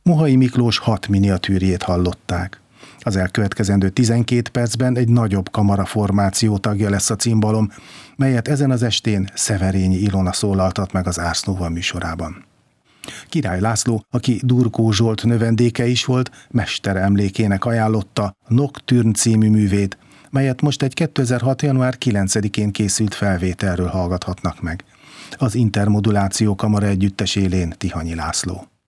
Mohai Miklós 6 miniatűrjét hallották. Az elkövetkezendő 12 percben egy nagyobb kamaraformáció tagja lesz a cimbalom, melyet ezen az estén Szeverényi Ilona szólaltat meg az Ars Nova műsorában. Király László, aki Durkó Zsolt növendéke is volt, mestere emlékének ajánlotta Nocturne című művét, melyet most egy 2006. január 9-én készült felvételről hallgathatnak meg. Az Intermoduláció Kamara együttes élén Tihanyi László.